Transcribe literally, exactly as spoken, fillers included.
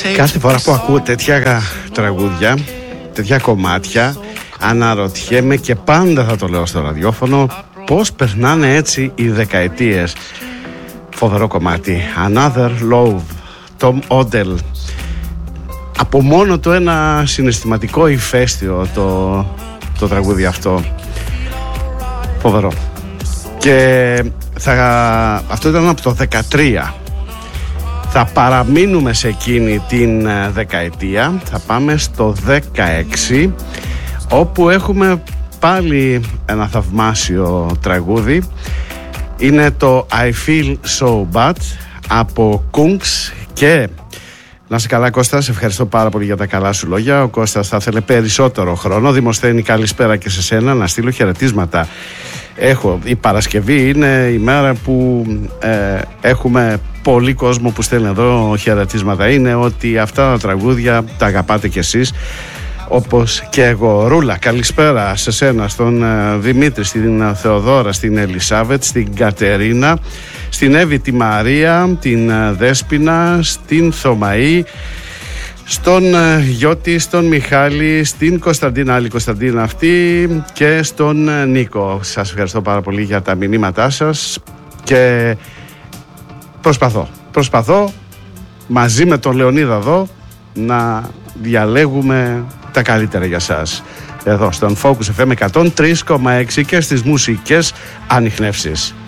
Κάθε φορά που ακούω τέτοια τραγούδια, τέτοια κομμάτια, αναρωτιέμαι και πάντα θα το λέω στο ραδιόφωνο, πώς περνάνε έτσι οι δεκαετίες. Φοβερό κομμάτι. Another Love, Tom Odell. Από μόνο το ένα συναισθηματικό ηφαίστειο το, το τραγούδι αυτό. Φοβερό. Και θα, αυτό ήταν από το δεκατρία. Θα παραμείνουμε σε εκείνη την δεκαετία. Θα πάμε στο δεκαέξι, όπου έχουμε πάλι ένα θαυμάσιο τραγούδι. Είναι το I Feel So Bad από Kungs. Και να σε καλά, Κώστα, σε ευχαριστώ πάρα πολύ για τα καλά σου λόγια. Ο Κώστας θα ήθελε περισσότερο χρόνο. Δημοσθένη, καλησπέρα και σε σένα. Να στείλω χαιρετίσματα. Έχω, η Παρασκευή είναι η μέρα που ε, έχουμε πολύ κόσμο που στέλνει εδώ χαιρετίσματα. Είναι ότι αυτά τα τραγούδια τα αγαπάτε κι εσείς, όπως και εγώ. Ρούλα, καλησπέρα σε σένα, στον ε, Δημήτρη, στην Θεοδώρα, στην Ελισάβετ, στην Κατερίνα, στην Εύη τη Μαρία, την ε, Δέσποινα, στην Θωμαή, στον ε, Γιώτη, στον Μιχάλη, στην Κωνσταντίνα, άλλη Κωνσταντίνα αυτή, και στον ε, Νίκο. Σας ευχαριστώ πάρα πολύ για τα μηνύματά σας και προσπαθώ, προσπαθώ μαζί με τον Λεωνίδα εδώ να διαλέγουμε τα καλύτερα για σας εδώ στον Focus εφ εμ εκατόν τρία κόμμα έξι και στις μουσικές ανιχνεύσεις.